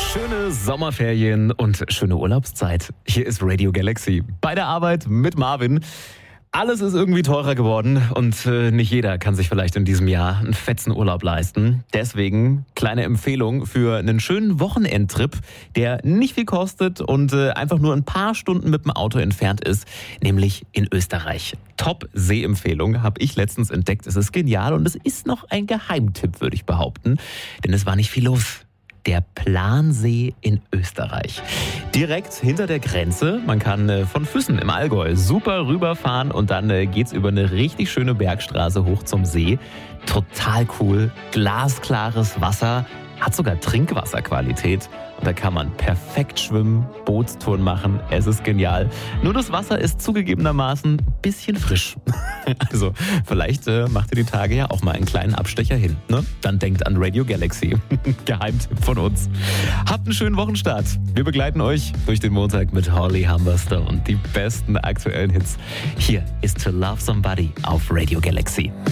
Schöne Sommerferien und schöne Urlaubszeit. Hier ist Radio Galaxy. Bei der Arbeit mit Marvin. Alles ist irgendwie teurer geworden und nicht jeder kann sich vielleicht in diesem Jahr einen fetzen Urlaub leisten. Deswegen kleine Empfehlung für einen schönen Wochenendtrip, der nicht viel kostet und einfach nur ein paar Stunden mit dem Auto entfernt ist, nämlich in Österreich. Top-Sehempfehlung, habe ich letztens entdeckt. Es ist genial und es ist noch ein Geheimtipp, würde ich behaupten, denn es war nicht viel los. Der Plansee in Österreich. Direkt hinter der Grenze. Man kann von Füssen im Allgäu super rüberfahren und dann geht's über eine richtig schöne Bergstraße hoch zum See. Total cool. Glasklares Wasser. Hat sogar Trinkwasserqualität. Und da kann man perfekt schwimmen, Bootstouren machen. Es ist genial. Nur das Wasser ist zugegebenermaßen ein bisschen frisch. Also vielleicht macht ihr die Tage ja auch mal einen kleinen Abstecher hin. Ne? Dann denkt an Radio Galaxy. Geheimtipp von uns. Habt einen schönen Wochenstart. Wir begleiten euch durch den Montag mit Holly Humberstone und die besten aktuellen Hits. Hier ist To Love Somebody auf Radio Galaxy.